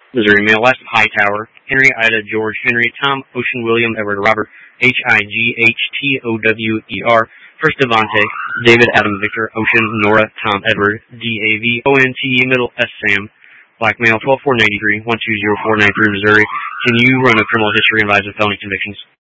Missouri male. Last of Hightower. Henry, Ida, George, Henry, Tom, Ocean, William, Edward, Robert, Hightower. First Devontae, David, Adam, Victor, Ocean, Nora, Tom, Edward, DAVONTE, middle S, Sam. Black male, 12493, 120493, Missouri. Can you run a criminal history and advise of felony convictions?